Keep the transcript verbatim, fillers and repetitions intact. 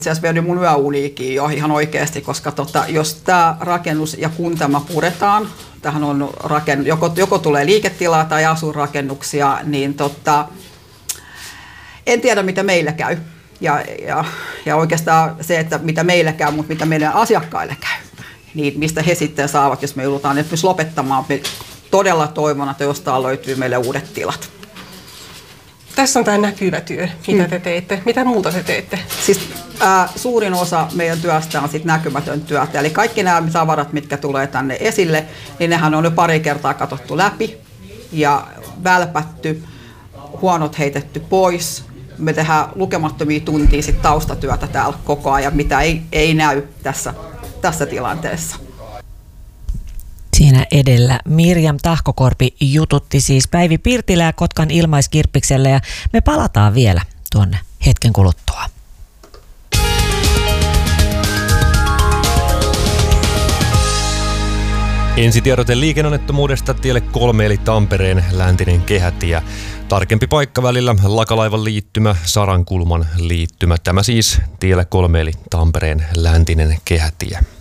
Itse asiassa vienyt mun yöuniikin jo ihan oikeasti, koska tota, jos tämä rakennus ja kun tämä puretaan, tähän on rakenn- joko, joko tulee liiketilaa tai asuinrakennuksia, niin tota, en tiedä mitä meillä käy. Ja, ja, ja oikeastaan se, että mitä meillä käy, mutta mitä meidän asiakkaille käy, niin mistä he sitten saavat, jos me joudutaan ne myös lopettamaan. Me todella toivon, että jostain löytyy meille uudet tilat. Tässä on tämä näkyvä työ, mitä te teette. Mitä muuta te teette? Siis ää, suurin osa meidän työstä on sit näkymätön työtä. Eli kaikki nämä tavarat, mitkä tulee tänne esille, niin nehän on jo pari kertaa katsottu läpi ja välpätty, huonot heitetty pois. Me tehdään lukemattomia tuntia sit taustatyötä täällä koko ajan, mitä ei, ei näy tässä, tässä tilanteessa. Siinä edellä Mirjam Tahkokorpi jututti siis Päivi Pirtilää Kotkan ilmaiskirppikselle ja me palataan vielä tuonne hetken kuluttua. Ensitiedote liikenneonnettomuudesta tielle kolme eli Tampereen läntinen kehätie. Tarkempi paikka välillä Lakalaivan liittymä, Sarankulman liittymä. Tämä siis tielle kolme eli Tampereen läntinen kehätie.